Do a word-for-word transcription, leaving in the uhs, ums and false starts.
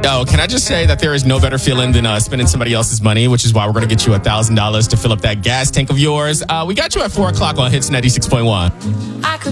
Yo, can I just say that there is no better feeling than uh, spending somebody else's money, which is why we're going to get you one thousand dollars to fill up that gas tank of yours. Uh, we got you at four o'clock on Hits ninety-six point one. I could